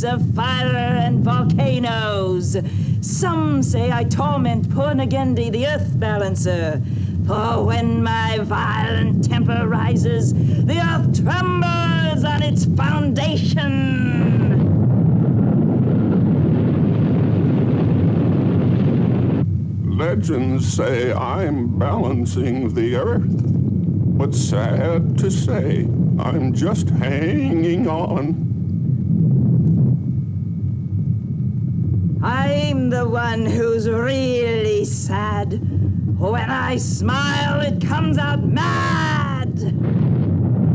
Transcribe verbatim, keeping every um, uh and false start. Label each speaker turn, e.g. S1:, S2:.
S1: ice of fire and volcanoes. Some say I torment Purnagendi, the earth balancer. For when my violent temper rises, the earth trembles on its foundation.
S2: Legends say I'm balancing the earth, but sad to say, I'm just hanging on.
S1: I'm the one who's really sad. When I smile, it comes out mad.